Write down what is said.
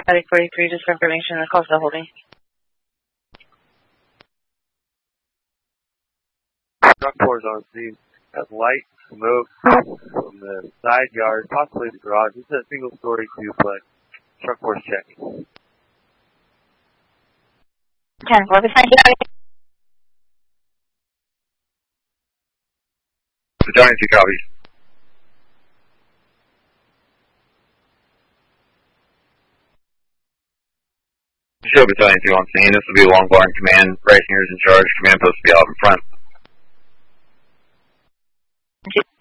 Attic 43, just for information, the call still holding. Truck 4 is on scene. Has light smoke from the side yard, possibly the garage. This is a single-story duplex. Truck 4 is checking. 10-4, beside you. Johnny, 2 copies. Show Battalion 2 on scene. This will be Long Barn Command. Right here is in charge. Command post will be out in front.